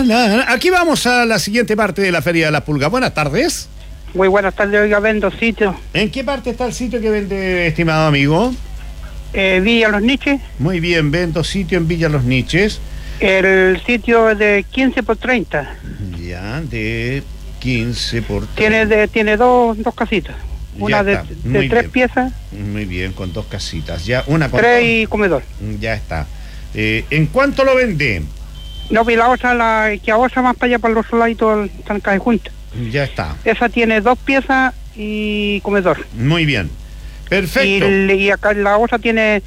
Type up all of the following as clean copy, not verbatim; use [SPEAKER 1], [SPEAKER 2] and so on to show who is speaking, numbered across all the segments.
[SPEAKER 1] Aquí vamos a la siguiente parte de la Feria de la Pulga. Buenas tardes.
[SPEAKER 2] Muy buenas tardes, oiga, vendo sitios.
[SPEAKER 1] ¿En qué parte está el sitio que vende, estimado amigo?
[SPEAKER 2] Villa Los Niches.
[SPEAKER 1] Muy bien, vendo sitio en Villa Los Niches.
[SPEAKER 2] El sitio es de 15 por 30.
[SPEAKER 1] Ya, de 15 por 30.
[SPEAKER 2] Tiene dos casitas. Una de 3 piezas.
[SPEAKER 1] Muy bien, con 2 casitas. Ya, una con
[SPEAKER 2] 3 y comedor.
[SPEAKER 1] Ya está. ¿En cuánto lo vende?
[SPEAKER 2] No, vi la otra, que a otra más para allá, para los soladitos, están casi juntas.
[SPEAKER 1] Ya está.
[SPEAKER 2] Esa tiene 2 piezas y comedor.
[SPEAKER 1] Muy bien. Perfecto.
[SPEAKER 2] Y acá la otra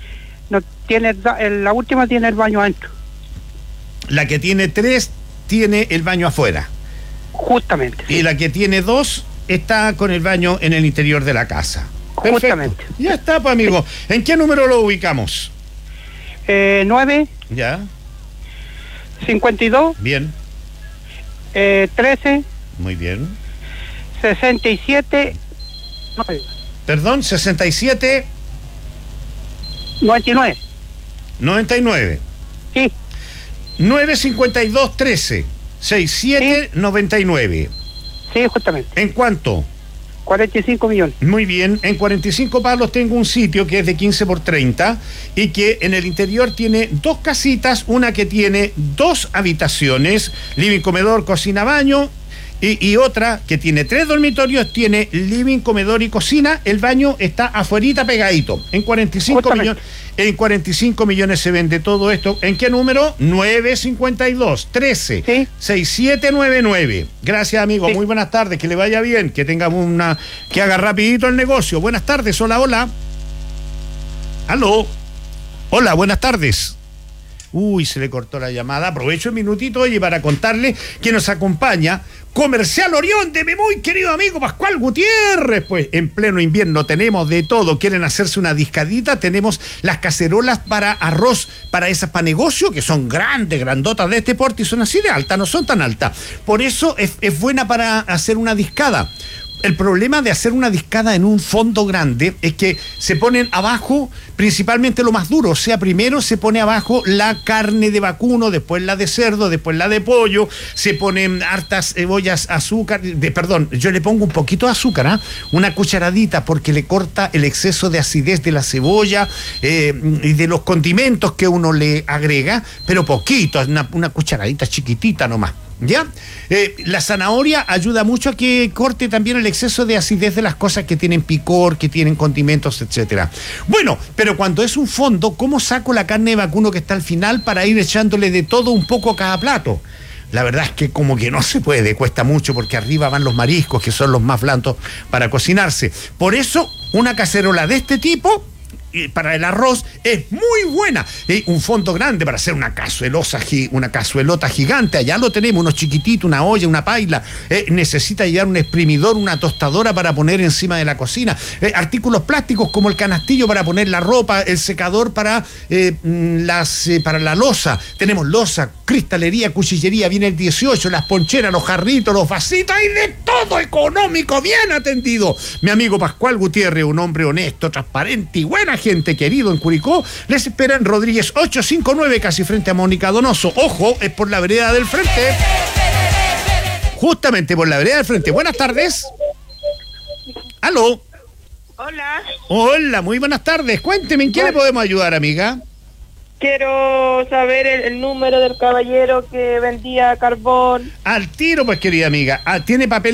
[SPEAKER 2] la última tiene el baño adentro.
[SPEAKER 1] La que tiene 3 tiene el baño afuera.
[SPEAKER 2] Justamente.
[SPEAKER 1] Y la que tiene 2 está con el baño en el interior de la casa. Perfecto.
[SPEAKER 2] Justamente.
[SPEAKER 1] Ya está, pues, amigo. ¿En qué número lo ubicamos?
[SPEAKER 2] 9.
[SPEAKER 1] Ya.
[SPEAKER 2] 52.
[SPEAKER 1] Bien.
[SPEAKER 2] 13.
[SPEAKER 1] Muy bien.
[SPEAKER 2] 67.
[SPEAKER 1] Perdón, 67.
[SPEAKER 2] 99.
[SPEAKER 1] 99.
[SPEAKER 2] Sí.
[SPEAKER 1] 952 13 67 99.
[SPEAKER 2] Sí, justamente.
[SPEAKER 1] ¿En cuánto?
[SPEAKER 2] 45 millones.
[SPEAKER 1] Muy bien, en 45 palos tengo un sitio que es de 15 por 30 y que en el interior tiene 2 casitas, una que tiene 2 habitaciones, living, comedor, cocina, baño, y otra que tiene 3 dormitorios, tiene living, comedor y cocina. El baño está afuerita pegadito. En 45 millones. En 45 millones se vende todo esto. ¿En qué número? 952 13
[SPEAKER 2] ¿Sí?
[SPEAKER 1] 6799. Gracias, amigo.
[SPEAKER 2] Sí.
[SPEAKER 1] Muy buenas tardes. Que le vaya bien. Que tengamos que haga rapidito el negocio. Buenas tardes. Hola, hola. Aló. Hola, buenas tardes. Uy, se le cortó la llamada. Aprovecho el minutito, oye, para contarle que nos acompaña Comercial Orión de mi muy querido amigo Pascual Gutiérrez. Pues en pleno invierno tenemos de todo. ¿Quieren hacerse una discadita? Tenemos las cacerolas para arroz, para esas para negocio, que son grandes, grandotas de este porte y son así de altas, no son tan altas. Por eso es buena para hacer una discada. El problema de hacer una discada en un fondo grande es que se ponen abajo principalmente lo más duro, o sea, primero se pone abajo la carne de vacuno, después la de cerdo, después la de pollo, se ponen hartas cebollas, azúcar, yo le pongo un poquito de azúcar, una cucharadita, porque le corta el exceso de acidez de la cebolla y de los condimentos que uno le agrega, pero poquito, una cucharadita chiquitita nomás. ¿Ya? La zanahoria ayuda mucho a que corte también el exceso de acidez de las cosas que tienen picor, que tienen condimentos, etcétera. Bueno, pero cuando es un fondo, ¿cómo saco la carne de vacuno que está al final para ir echándole de todo un poco a cada plato? La verdad es que como que no se puede, cuesta mucho, porque arriba van los mariscos, que son los más blandos para cocinarse. Por eso, una cacerola de este tipo para el arroz es muy buena. Un fondo grande para hacer una cazuelota gigante. Allá lo tenemos, unos chiquititos, una olla, una paila. Necesita llevar un exprimidor, una tostadora para poner encima de la cocina. Artículos plásticos como el canastillo para poner la ropa, el secador para la loza. Tenemos loza, cristalería, cuchillería, viene el 18, las poncheras, los jarritos, los vasitos, y de todo económico, bien atendido. Mi amigo Pascual Gutiérrez, un hombre honesto, transparente y buena gente, querido en Curicó, les espera en Rodríguez 859, casi frente a Mónica Donoso. Ojo, es por la vereda del frente. Justamente por la vereda del frente. Buenas tardes. Aló.
[SPEAKER 3] Hola.
[SPEAKER 1] Hola, muy buenas tardes. Cuénteme, ¿en qué le podemos ayudar, amiga?
[SPEAKER 3] Quiero saber el número del caballero que vendía carbón.
[SPEAKER 1] Al tiro, pues, querida amiga. ¿Tiene papel